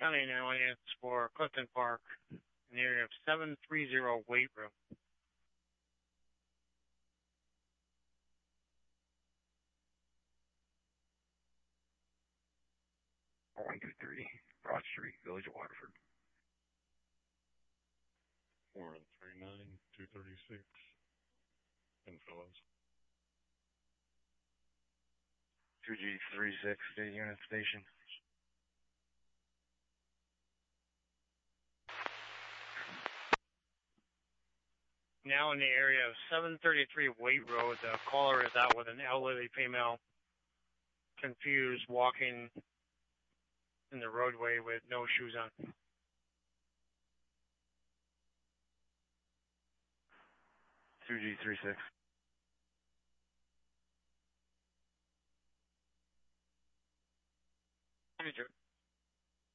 County ambulance for Clifton Park in the area of 730 Weight Room. One two three, Broad Street, Village of Waterford. 439-236 in Phillips. 2G36, State Unit Station. Now in the area of 733 Weight Road, the caller is out with an elderly female, confused, walking in the roadway with no shoes on. 2G36. Manager.